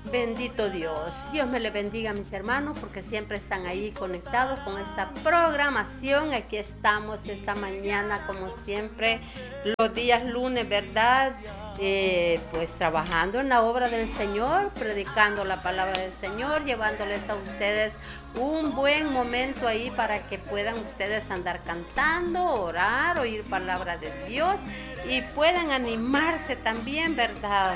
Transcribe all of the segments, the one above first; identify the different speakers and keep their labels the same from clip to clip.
Speaker 1: Bendito Dios. Dios me le bendiga a mis hermanos porque siempre están ahí conectados con esta programación. Aquí estamos esta mañana como siempre, los días lunes, ¿verdad? Pues trabajando en la obra del Señor, predicando la palabra del Señor, llevándoles a ustedes un buen momento ahí para que puedan ustedes andar cantando, orar, oír palabra de Dios y puedan animarse también, ¿verdad?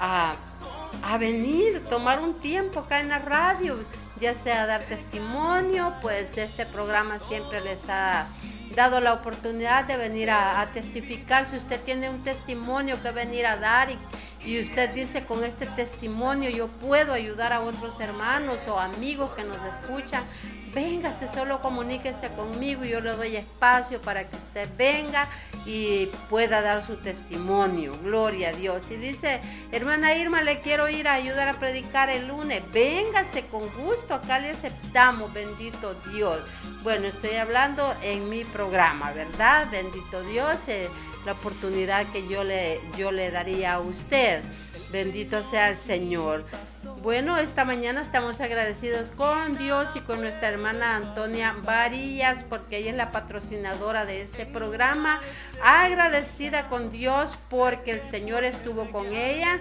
Speaker 1: A venir, tomar un tiempo acá en la radio, ya sea dar testimonio, pues este programa siempre les ha dado la oportunidad de venir a testificar. Si usted tiene un testimonio que venir a dar y usted dice, con este testimonio yo puedo ayudar a otros hermanos o amigos que nos escuchan, véngase, solo comuníquese conmigo y yo le doy espacio para que usted venga y pueda dar su testimonio. Gloria a Dios. Y dice, hermana Irma, le quiero ir a ayudar a predicar el lunes. Véngase con gusto, acá le aceptamos, bendito Dios. Bueno, estoy hablando en mi programa, ¿verdad? Bendito Dios, la oportunidad que yo le daría a usted. Bendito sea el Señor. Bueno, esta mañana estamos agradecidos con Dios y con nuestra hermana Antonia Varillas, porque ella es la patrocinadora de este programa. Agradecida con Dios porque el Señor estuvo con ella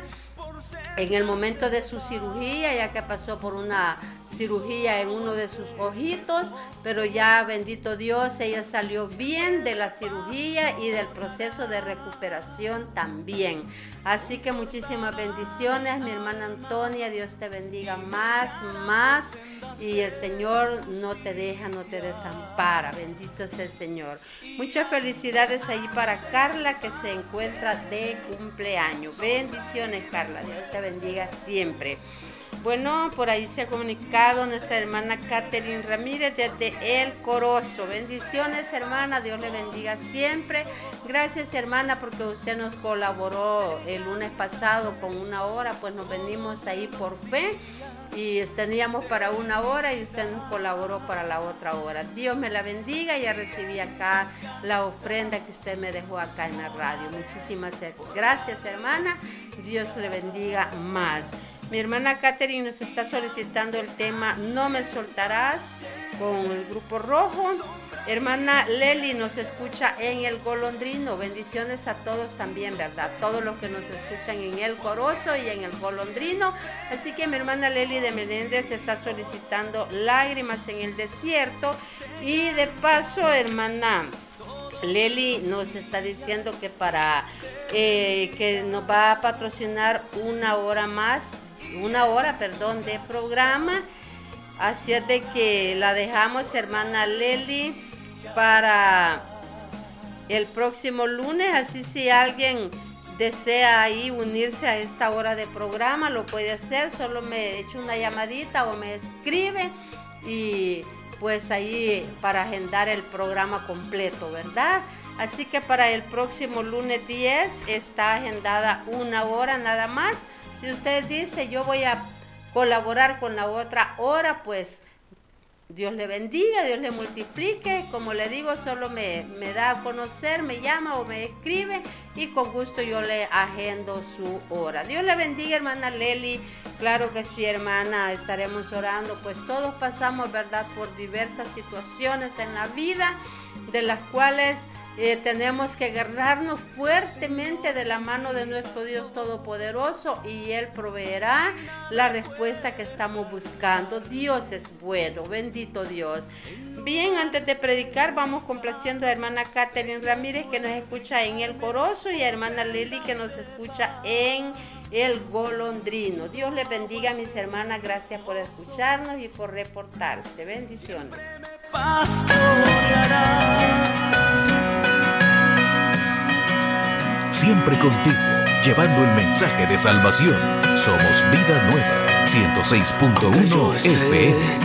Speaker 1: en el momento de su cirugía, ya que pasó por una cirugía en uno de sus ojitos, pero ya, bendito Dios, ella salió bien de la cirugía y del proceso de recuperación también. Así que muchísimas bendiciones, mi hermana Antonia, Dios te bendiga más, y el Señor no te deja, no te desampara, bendito sea el Señor. Muchas felicidades ahí para Carla, que se encuentra de cumpleaños. Bendiciones, Carla, Dios te bendiga siempre. Bueno, por ahí se ha comunicado nuestra hermana Catherine Ramírez desde El Corozo. Bendiciones, hermana, Dios le bendiga siempre. Gracias, hermana, porque usted nos colaboró el lunes pasado con 1 hora, pues nos venimos ahí por fe y teníamos para 1 hora y usted nos colaboró para la otra hora. Dios me la bendiga. Ya recibí acá la ofrenda que usted me dejó acá en la radio. Muchísimas gracias, hermana. Dios le bendiga más. Mi hermana Catherine nos está solicitando el tema No me soltarás con el Grupo Rojo. Hermana Leli nos escucha en El Golondrino. Bendiciones a todos también, ¿verdad? Todos los que nos escuchan en El Corozo y en El Golondrino. Así que mi hermana Leli de Meléndez está solicitando Lágrimas en el Desierto. Y de paso, hermana Leli nos está diciendo que que nos va a patrocinar 1 hora más, 1 hora de programa. Así es de que la dejamos, hermana Leli, para el próximo lunes. Así si alguien desea ahí unirse a esta hora de programa, lo puede hacer. Solo me echa una llamadita o me escribe y pues ahí para agendar el programa completo, ¿verdad? Así que para el próximo lunes 10 está agendada 1 hora nada más. Si usted dice, yo voy a colaborar con la otra hora, pues Dios le bendiga, Dios le multiplique. Como le digo, solo me da a conocer, me llama o me escribe y con gusto yo le agendo su hora. Dios le bendiga, hermana Leli. Claro que sí, hermana, estaremos orando, pues todos pasamos, ¿verdad?, por diversas situaciones en la vida, de las cuales tenemos que agarrarnos fuertemente de la mano de nuestro Dios Todopoderoso y Él proveerá la respuesta que estamos buscando. Dios es bueno, bendito Dios. Bien, antes de predicar, vamos complaciendo a hermana Catherine Ramírez, que nos escucha en El Corozo, y a hermana Leli, que nos escucha en El Golondrino. Dios les bendiga, mis hermanas. Gracias por escucharnos y por reportarse. Bendiciones.
Speaker 2: Siempre contigo, llevando el mensaje de salvación. Somos Vida Nueva, 106.1 FM.